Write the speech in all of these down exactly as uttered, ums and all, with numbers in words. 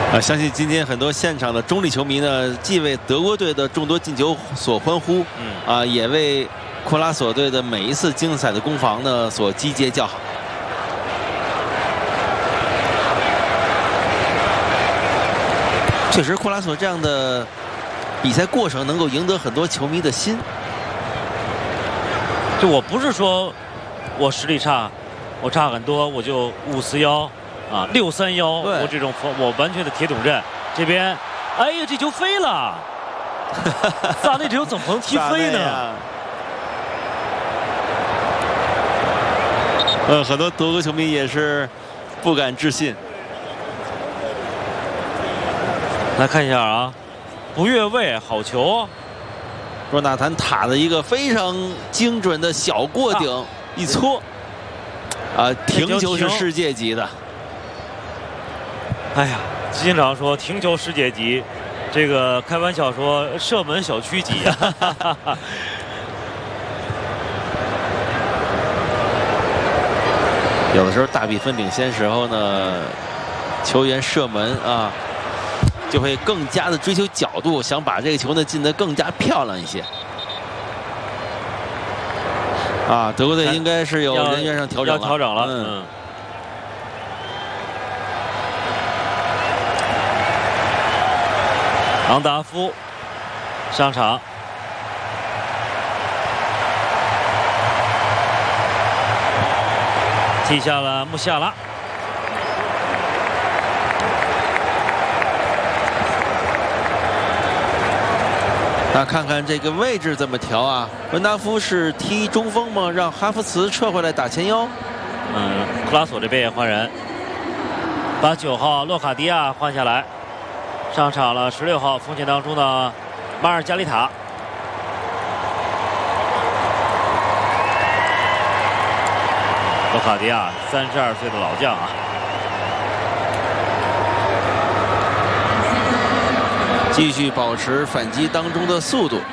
啊，相信今天很多现场的中立球迷呢，既为德国队的众多进球所欢呼，嗯啊，也为库拉索队的每一次精彩的攻防呢所击节叫好。确实，库拉索这样的比赛过程能够赢得很多球迷的心。 就我不是说我实力差，我差很多，我就五四幺啊六三幺，我这种我完全的铁桶阵。这边，哎呀，这球飞了，萨内这球怎么能踢飞呢？ 呃，很多德国球迷也是不敢置信。 来看一下啊，不越位，好球！ 若纳坦塔的一个非常精准的小过顶，啊、一搓，啊，停球是世界级的。 哎呀，经常说停球世界级，这个开玩笑说射门小区级啊。 有的时候大比分领先时候呢，球员射门啊，就会更加的追求角度，想把这个球呢进得更加漂亮一些。啊，德国队应该是有人员上调整了， 要调整了。 嗯。 昂达夫上场。踢下了穆夏拉。 那看看这个位置怎么调啊？文达夫是踢中锋吗？让哈弗茨撤回来打前腰。 嗯，库拉索这边也换人，把九号洛卡迪亚换下来，上场了十六号锋线当中的马尔加里塔。洛卡迪亚三十二岁的老将啊。 继续保持反击当中的速度。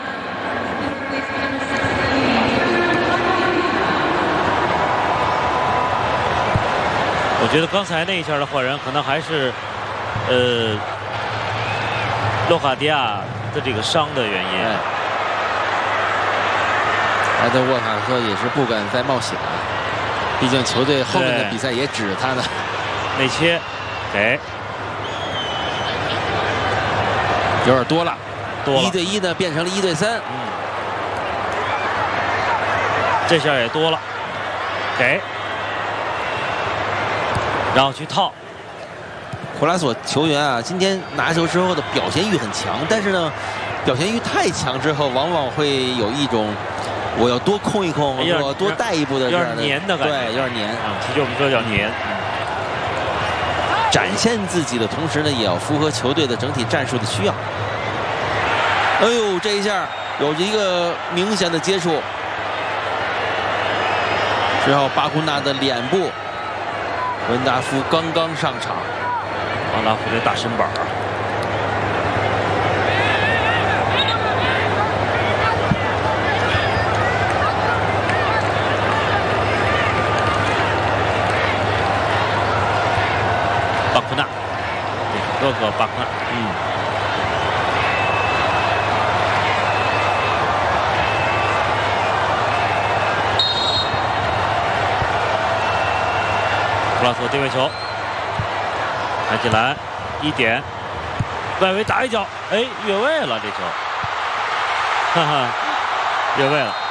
我觉得刚才那一下的换人，可能还是，呃，洛卡迪亚的这个伤的原因。 哎，埃德沃卡克也是不敢再冒险了，毕竟球队后面的比赛也指着他呢。 内切，给。 有点多了， 多了一对一呢变成了一对三， 嗯，这下也多了，给，然后去套。 库拉索球员啊，今天拿球之后的表现欲很强，但是呢，表现欲太强之后，往往会有一种我要多控一控，我要多带一步的这样的， 有点黏的感觉， 对，有点黏啊，其实我们说叫黏。 展现自己的同时呢，也要符合球队的整体战术的需要。哎呦，这一下有着一个明显的接触，之后巴库纳的脸部，文达夫刚刚上场， 王达夫这大身板啊。巴库纳，对，哥哥巴库纳，嗯。库拉索对位球，看进来，一点，外围打一脚，哎，越位了这球，哈哈，越位了。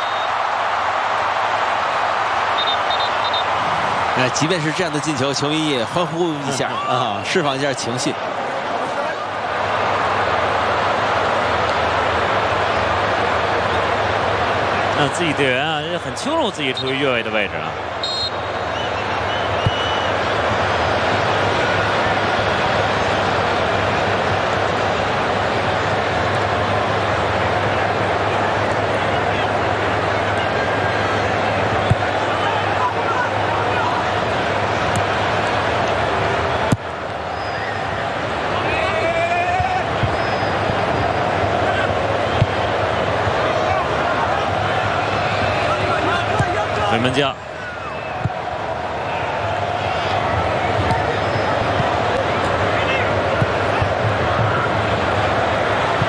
哎，即便是这样的进球，球迷也欢呼一下啊，释放一下情绪。 那自己队员啊，很清楚自己处于越位的位置啊。门将，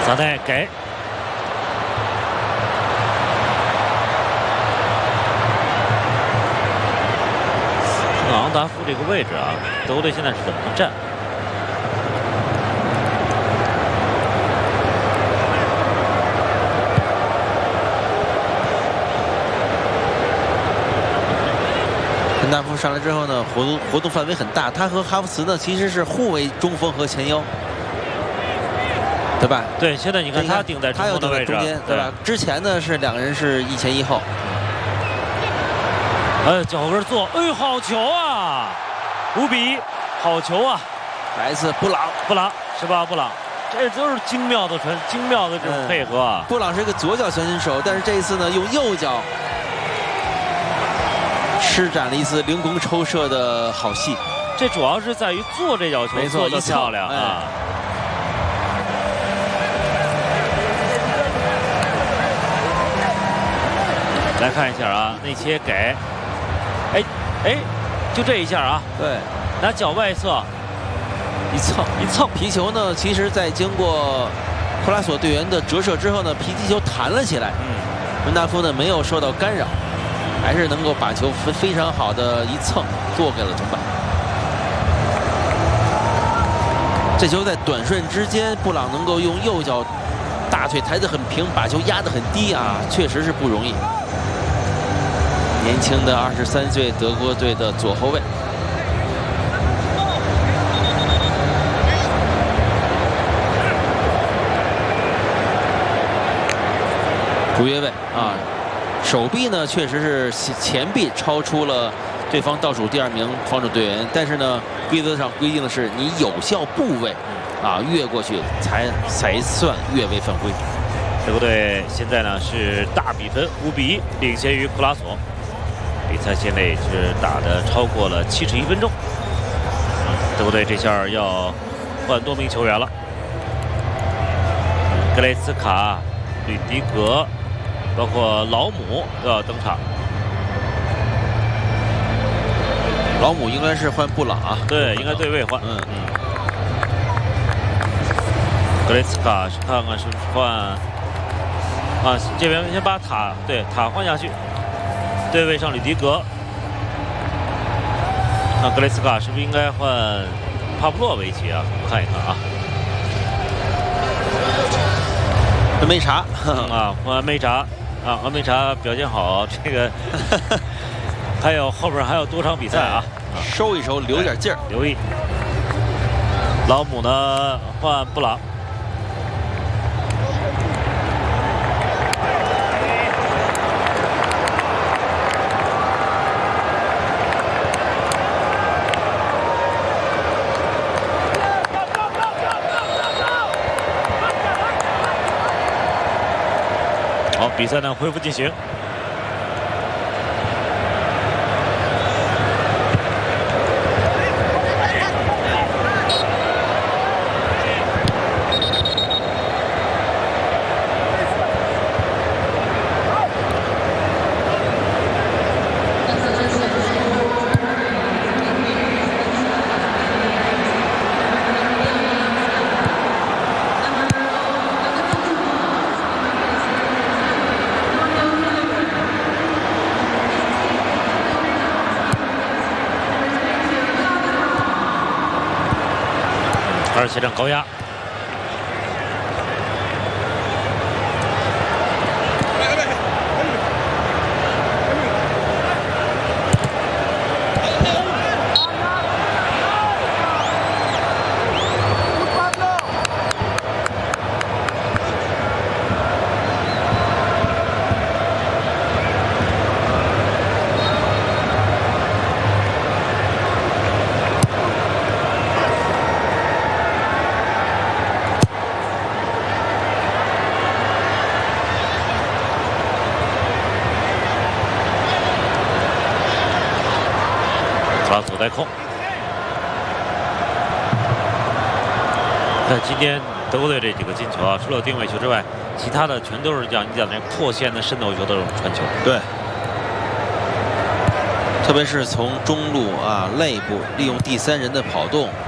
萨内给。 昂达夫这个位置啊，德国队现在是怎么站？ 恩纳夫上来之后呢，活动活动范围很大。他和哈弗茨呢，其实是互为中锋和前腰，对吧？ 对，现在你看他顶在中锋的位置， 对吧？之前呢是两个人是一前一后。 呃，脚后跟做，哎呦，好球啊！ 无比好球啊！ 来自布朗， 布朗是吧？布朗，这都是精妙的传，精妙的这种配合啊！ 嗯、布朗是一个左脚选手，但是这一次呢，用右脚施展了一次凌空抽射的好戏。 这主要是在于做这脚球做得漂亮啊！哎、来看一下啊，内切给，哎哎。 就这一下啊， 对， 拿脚外侧一蹭一蹭皮球呢，其实在经过库拉索队员的折射之后呢，皮皮球弹了起来。嗯，文达夫呢没有受到干扰，还是能够把球非非常好的一蹭做给了中板。这球在短瞬之间，布朗能够用右脚大腿抬得很平，把球压得很低啊，确实是不容易。 年轻的二十三岁德国队的左后卫，主越位啊，手臂呢确实是前臂超出了对方倒数第二名防守队员，但是呢，规则上规定的是你有效部位啊越过去才才算越位犯规。 德国队现在呢是大比分五比一领先于库拉索。 比赛现在是打的超过了七十一分钟，德国队这下要换多名球员了，格雷斯卡、吕迪格，包括劳姆都要登场。 劳姆应该是换布朗啊， 对，应该对位换。嗯嗯。格雷斯卡是看看是不是换啊？这边先把塔对塔换下去。 对位上吕迪格，那格雷斯卡是不是应该换帕布洛维奇啊？我看一看啊， 恩梅查啊，换恩梅查啊，恩梅查表现好，这个还有后边还有多场比赛啊， 收一收，留点劲儿， 留意。老姆呢换布朗。 好，比赛呢恢复进行。二十七场高压。拉索带空。那今天德国队这几个进球啊，除了定位球之外，其他的全都是像你讲的破线的渗透球的这种传球。 对，特别是从中路啊肋部利用第三人的跑动